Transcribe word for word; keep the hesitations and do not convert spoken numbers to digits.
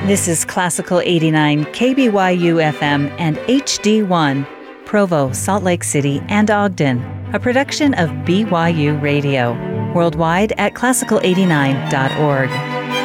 This is Classical eighty-nine K B Y U F M and H D one, Provo, Salt Lake City, and Ogden, a production of B Y U Radio, worldwide at classical eighty-nine dot org.